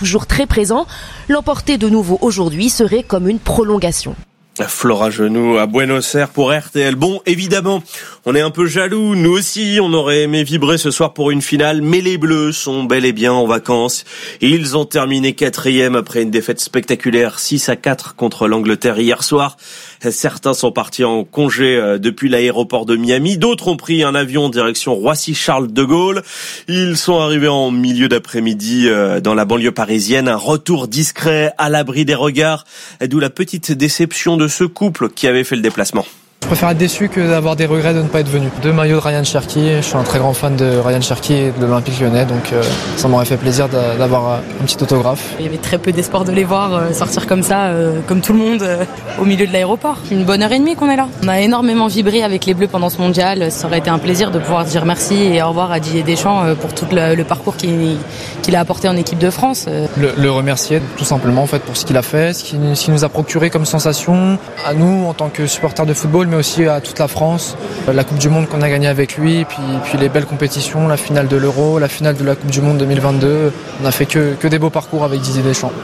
toujours très présent. L'emporter de nouveau aujourd'hui serait comme une prolongation. Flora Genoux à Buenos Aires pour RTL. Bon, évidemment, on est un peu jaloux. Nous aussi, on aurait aimé vibrer ce soir pour une finale, mais les Bleus sont bel et bien en vacances. Ils ont terminé 4e après une défaite spectaculaire 6-4 contre l'Angleterre hier soir. Certains sont partis en congé depuis l'aéroport de Miami. D'autres ont pris un avion en direction Roissy-Charles de Gaulle. Ils sont arrivés en milieu d'après-midi dans la banlieue parisienne. Un retour discret à l'abri des regards. D'où la petite déception de ce couple qui avait fait le déplacement. Je préfère être déçu que d'avoir des regrets de ne pas être venu. 2 maillots de Ryan Cherki, je suis un très grand fan de Ryan Cherki et de l'Olympique Lyonnais, donc ça m'aurait fait plaisir d'avoir un petit autographe. Il y avait très peu d'espoir de les voir sortir comme ça, comme tout le monde, au milieu de l'aéroport. Une bonne heure et demie qu'on est là. On a énormément vibré avec les Bleus pendant ce mondial. Ça aurait été un plaisir de pouvoir dire merci et au revoir à Didier Deschamps pour tout le parcours qu'il a apporté en équipe de France. Le remercier tout simplement en fait pour ce qu'il a fait, ce qu'il nous a procuré comme sensation à nous en tant que supporters de football, mais aussi à toute la France. La Coupe du Monde qu'on a gagnée avec lui, puis les belles compétitions, la finale de l'Euro, la finale de la Coupe du Monde 2022. On a fait que des beaux parcours avec Didier Deschamps.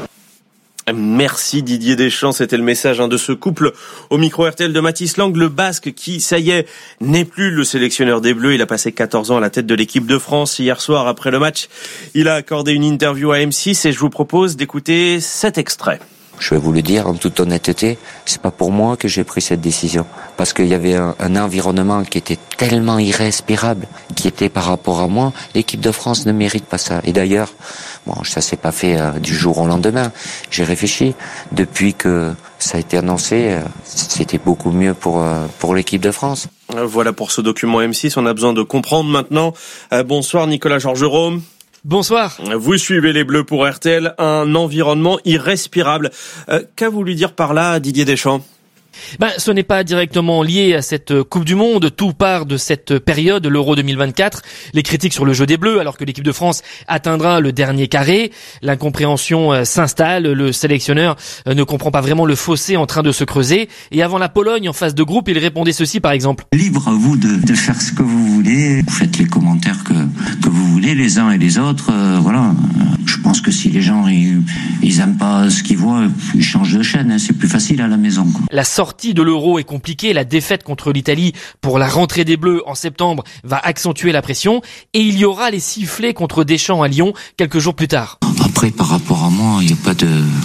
Merci Didier Deschamps, c'était le message de ce couple au micro RTL de Mathis Lang, le Basque qui, ça y est, n'est plus le sélectionneur des Bleus. Il a passé 14 ans à la tête de l'équipe de France. Hier soir, après le match, il a accordé une interview à M6 et je vous propose d'écouter cet extrait. Je vais vous le dire en toute honnêteté, c'est pas pour moi que j'ai pris cette décision. Parce qu'il y avait un environnement qui était tellement irrespirable, qui était par rapport à moi. L'équipe de France ne mérite pas ça. Et d'ailleurs, bon, ça s'est pas fait du jour au lendemain. J'ai réfléchi. Depuis que ça a été annoncé, c'était beaucoup mieux pour l'équipe de France. Voilà pour ce document M6. On a besoin de comprendre maintenant. Bonsoir Nicolas Georgerot. Bonsoir. Vous suivez les Bleus pour RTL, un environnement irrespirable. Qu'a voulu dire par là Didier Deschamps ? Ce n'est pas directement lié à cette Coupe du Monde. Tout part de cette période, l'Euro 2024. Les critiques sur le jeu des Bleus, alors que l'équipe de France atteindra le dernier carré. L'incompréhension s'installe. Le sélectionneur ne comprend pas vraiment le fossé en train de se creuser. Et avant la Pologne, en phase de groupe, il répondait ceci, par exemple. Libre à vous de faire ce que vous voulez. Vous faites les commentaires que vous voulez, les uns et les autres. Voilà. Je pense que si les gens ils aiment pas ce qu'ils voient, ils changent de chaîne. C'est plus facile à la maison, quoi. La sortie de l'Euro est compliquée. La défaite contre l'Italie pour la rentrée des Bleus en septembre va accentuer la pression. Et il y aura les sifflets contre Deschamps à Lyon quelques jours plus tard. Après, par rapport à moi, il n'y a pas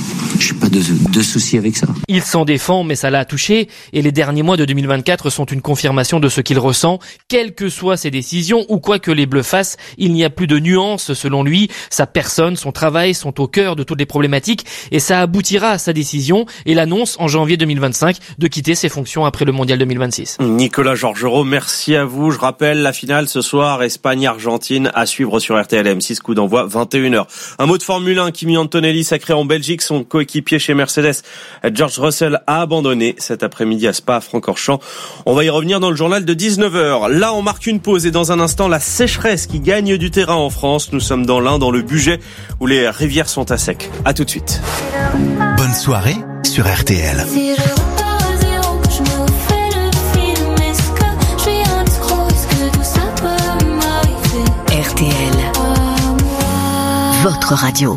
de souci avec ça. Il s'en défend, mais ça l'a touché. Et les derniers mois de 2024 sont une confirmation de ce qu'il ressent. Quelles que soient ses décisions ou quoi que les Bleus fassent, il n'y a plus de nuances selon lui. Sa personne, son travail sont au cœur de toutes les problématiques. Et ça aboutira à sa décision et l'annonce en janvier 2025 de quitter ses fonctions après le Mondial 2026. Nicolas Georgerot, merci à vous. Je rappelle la finale ce soir, Espagne-Argentine à suivre sur RTL M6, coup d'envoi 21h. Un mot de Formule 1, Kimi Antonelli sacré en Belgique, son coéquipier chez Mercedes, George Russell, a abandonné cet après-midi à Spa-Francorchamps. On va y revenir dans le journal de 19h. Là, on marque une pause et dans un instant, la sécheresse qui gagne du terrain en France. Nous sommes dans l'Ain, dans le Bugey, où les rivières sont à sec. À tout de suite. Bonne soirée sur RTL. RTL, votre radio.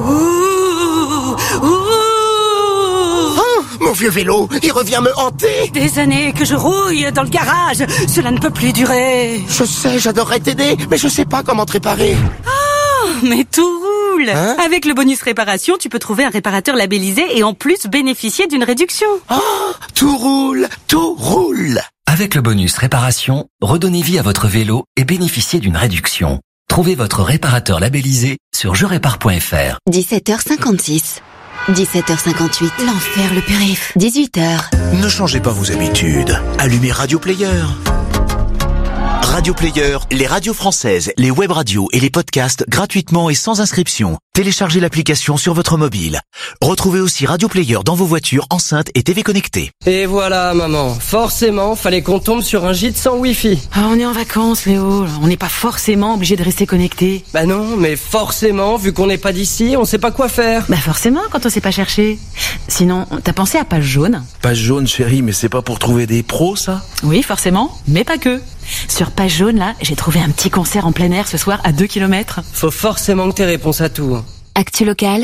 Mon vieux vélo, il revient me hanter. Des années que je rouille dans le garage, cela ne peut plus durer. Je sais, j'adorerais t'aider, mais je sais pas comment te réparer. Oh, mais tout roule. Avec le bonus réparation, tu peux trouver un réparateur labellisé et en plus bénéficier d'une réduction. Oh, tout roule, tout roule. Avec le bonus réparation, redonnez vie à votre vélo et bénéficiez d'une réduction. Trouvez votre réparateur labellisé sur jerépare.fr. 17h56. 17h58, l'enfer, le périph'. 18h. Ne changez pas vos habitudes. Allumez Radio Player. Radio Player, les radios françaises, les web radios et les podcasts gratuitement et sans inscription. Téléchargez l'application sur votre mobile. Retrouvez aussi Radio Player dans vos voitures, enceintes et TV connectées. Et voilà, maman. Forcément, fallait qu'on tombe sur un gîte sans Wi-Fi. Ah, on est en vacances, Léo. On n'est pas forcément obligé de rester connecté. Bah non, mais forcément, vu qu'on n'est pas d'ici, on sait pas quoi faire. Bah forcément, quand on sait pas chercher. Sinon, t'as pensé à Page Jaune ? Page Jaune, chérie, mais c'est pas pour trouver des pros, ça ? Oui, forcément, mais pas que. Sur Page Jaune, là, j'ai trouvé un petit concert en plein air ce soir à 2 km. Faut forcément que t'aies réponse à tout. Actu locale,